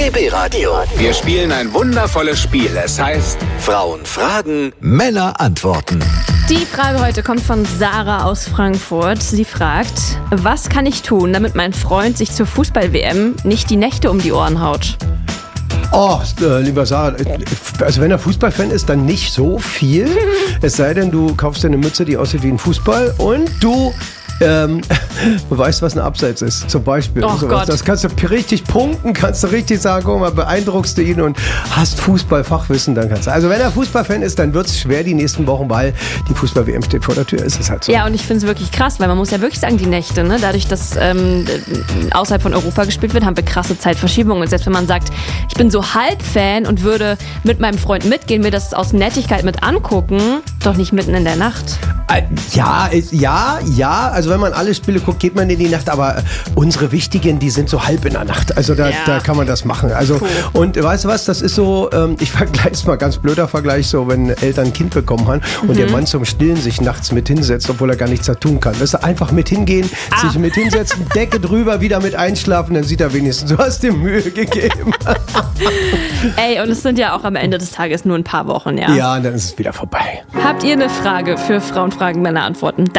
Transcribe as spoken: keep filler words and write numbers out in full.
B B Radio. Wir spielen ein wundervolles Spiel. Es heißt Frauen fragen, Männer antworten. Die Frage heute kommt von Sarah aus Frankfurt. Sie fragt, was kann ich tun, damit mein Freund sich zur Fußball-W M nicht die Nächte um die Ohren haut? Oh, äh, lieber Sarah, also wenn er Fußballfan ist, dann nicht so viel. Es sei denn, du kaufst dir eine Mütze, die aussieht wie ein Fußball und du ähm, weißt, was ein Abseits ist, zum Beispiel. Oh so, Gott. Das kannst du richtig punkten, kannst du richtig sagen, guck mal, beeindruckst du ihn und hast Fußballfachwissen, dann kannst du. Also wenn er Fußballfan ist, dann wird es schwer die nächsten Wochen, weil die Fußball-W M steht vor der Tür, ist es halt so. Ja, und ich finde es wirklich krass, weil man muss ja wirklich sagen, die Nächte, ne? Dadurch, dass ähm, außerhalb von Europa gespielt wird, haben wir krasse Zeitverschiebungen. Und selbst wenn man sagt, ich bin so halb Fan und würde mit meinem Freund mitgehen, mir das aus Nettigkeit mit angucken, doch nicht mitten in der Nacht. Ja, ist- ja, ja, also wenn man alle Spiele guckt, geht man in die Nacht, aber unsere wichtigen, die sind so halb in der Nacht, also da, Ja. da kann man das machen. Also Cool. und weißt du was, das ist so, ähm, ich vergleiche es mal, ganz blöder Vergleich, so wenn Eltern ein Kind bekommen haben und der Mann zum Stillen sich nachts mit hinsetzt, obwohl er gar nichts da tun kann. Weißt du, einfach mit hingehen, sich mit hinsetzen, Decke drüber, wieder mit einschlafen, dann sieht er wenigstens, du hast dir Mühe gegeben. Ey, und es sind ja auch am Ende des Tages nur ein paar Wochen, ja? Ja, und dann ist es wieder vorbei. Habt ihr eine Frage für Frauen fragen, Männer antworten?